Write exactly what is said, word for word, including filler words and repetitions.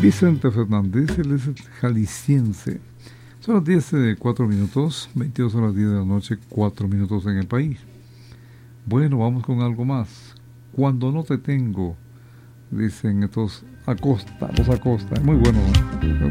Vicente Fernández, él es jalisciense. Son las diez, cuatro minutos, veintidós horas diez de la noche, cuatro minutos en el país. Bueno, vamos con algo más. Cuando no te tengo, dicen estos Acosta, los Acosta. Muy bueno,